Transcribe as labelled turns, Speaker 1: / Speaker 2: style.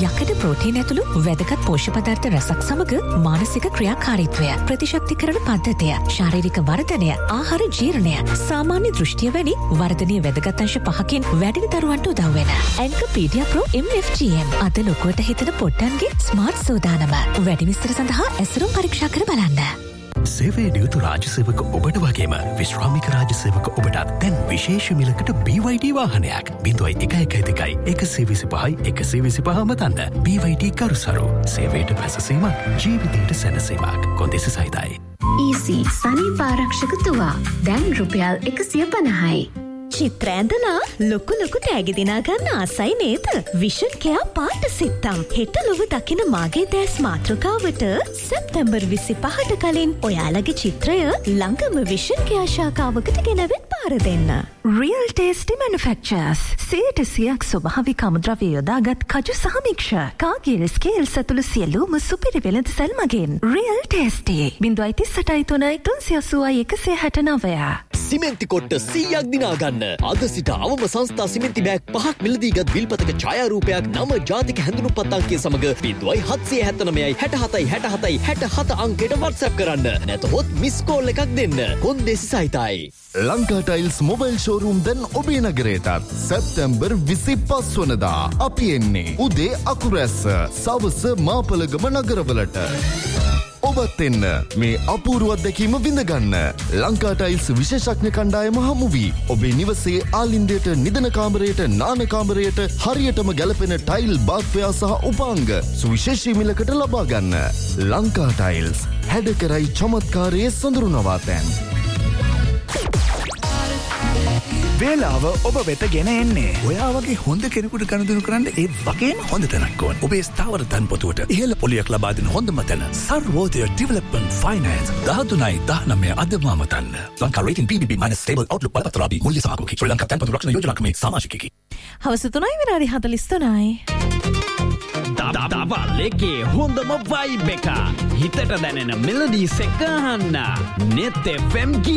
Speaker 1: යකඩ ප්‍රෝටීන් ඇතුළු වැදගත් පෝෂ්‍ය පදාර්ථ රසක් සමග මානසික ක්‍රියාකාරීත්වය, ප්‍රතිශක්තිකරණ පද්ධතිය, ශාරීරික වර්ධනය, ආහාර ජීර්ණය, සාමාන්‍ය දෘෂ්ටිය වැනි වර්ධනීය වැදගත් අංශ 5කින් වැඩින දරුවන්ට උදව් වෙන ඇන්කපීඩියා ප්‍රෝ MFGM අද ලොකුවට හිතන පොට්ටන්ගේ ස්මාර්ට් සෝදානම. වැඩි විස්තර සඳහා ඇසුරුම් පරීක්ෂා කර බලන්න.
Speaker 2: සේවයේ නියුතු රාජ්‍ය සේවක ඔබට වගේම විශ්‍රාමික රාජ්‍ය සේවක ඔබටත් දැන් විශේෂ මිලකට BYD වාහනයක් 011125 මතන්න. BYD කරුසරු සේවයට පැසසීමක්, ජීවිතයට සැනසීමක්. කොන්දේසි සහිතයි.
Speaker 3: ඊසි සනීප ආරක්ෂක තුවා දැන් රුපියල් 150යි.
Speaker 4: චිත්‍ර ඇඳලා ලොකු තෑගි දිනා ගන්න ආසයි නේද? විෂන් කෙයා පාට සිත්තම්. හෙට ලොව දකින මාගේ දැස් මාතෘකාවට සැප්තැම්බර් 25ට කලින් ඔයාලගේ චිත්‍රය ළඟම විෂන් කෙයා ශාඛාවකට ගෙනවිත් පාර දෙන්න.
Speaker 5: Real Tasty Manufacturers. 100% ස්වභාවික අමුද්‍රව්‍ය යොදාගත් කජු සහ මික්ෂ. කාගිල් ස්කේල්ස් ඇතුළු සියලුම සුපිරි වෙළඳසැල් මගින්. Real Tasty 0.38
Speaker 6: සිමෙන්ති කොට්ට 100ක් දිනා ගන්න. අද සිට අවම සංස්ථා සිමෙන්ති බෑග් 5ක් මිලදීගත් විල්පතක ඡායාරූපයක් නම ජාතික හැඳුනුම්පත් අංකය සමග 0779676767 අංකයට WhatsApp කරන්න. නැතහොත් මිස් කෝල් එකක් දෙන්න. කොන්දේසි සහිතයි.
Speaker 7: ලංකා ටයිල්ස් මොබයිල් ෂෝරූම් දැන් ඔබේ නගරයටත් සැප්තැම්බර් 25 වනදා අපි එන්නේ උදේ අකුරැස්ස සවස මාපලගම නගරවලට. ඔබත් එන්න මේ අපූර්ව අත්දැකීම විඳගන්න. ලංකා ටයිල්ස් විශේෂඥ කණ්ඩායම හමු වී ඔබේ නිවසේ ආලින්දයට, නිදන කාමරයට, නාන කාමරයට හරියටම ගැලපෙන ටයිල් බාත්වයා සහ උපාංග සුවිශේෂී මිලකට ලබා ගන්න. ලංකා ටයිල්ස් හැඩ කරයි චමත්කාරයේ සොඳුරු නවාතැන්.
Speaker 8: වේලාව ඔබ වෙත ගෙන එන්නේ. ඔයා වගේ හොඳ කෙනෙකුට ගනුදෙනු කරන්න ඒ වගේම හොඳ තැනක් ඕන. ඔබේ ස්ථාවර ධනපොතුවට ඉහළ පොලියක් ලබා දෙන හොඳම තැන සර්වෝදය ඩෙවලොප්මන්ට් ෆයිනෑන්ස් 13/19 අදම අමතන්න. Lanka rating BBB minus stable outlook බලපත්‍රාදී මුල්‍ය සමාගමකි. ශ්‍රී ලංකා ධනපොතු රක්ෂණ යෝජනා ක්‍රමේ සමාජිකකි.
Speaker 4: හවස 3යි විනාඩි 43යි.
Speaker 9: දවල් එකේ හොඳම වයිබ් එක. හිතට දැනෙන මෙලඩිස් එක අහන්න. net FM